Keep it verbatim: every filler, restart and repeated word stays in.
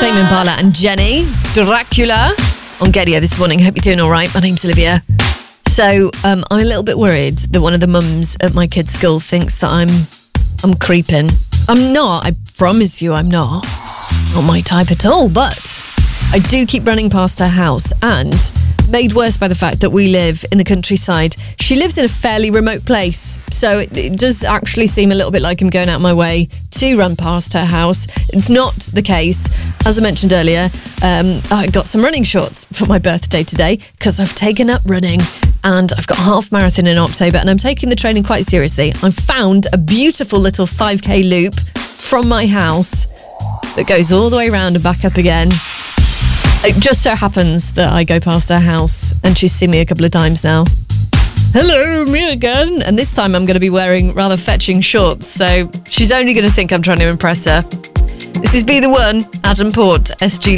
Tame Impala and Jenny. It's Dracula on Gaydio this morning. Hope you're doing all right. My name's Olivia. So um, I'm a little bit worried that one of the mums at my kid's school thinks that I'm I'm creeping. I'm not. I promise you I'm not. Not my type at all. But I do keep running past her house, and made worse by the fact that we live in the countryside. She lives in a fairly remote place, so it, it does actually seem a little bit like I'm going out of my way to run past her house. It's not the case. As I mentioned earlier, um, I got some running shorts for my birthday today because I've taken up running, and I've got a half marathon in October, and I'm taking the training quite seriously. I found a beautiful little five K loop from my house that goes all the way around and back up again. It just so happens that I go past her house and she's seen me a couple of times now. Hello, me again. And this time I'm going to be wearing rather fetching shorts, so she's only going to think I'm trying to impress her. This is Be The One, Adam Port, S G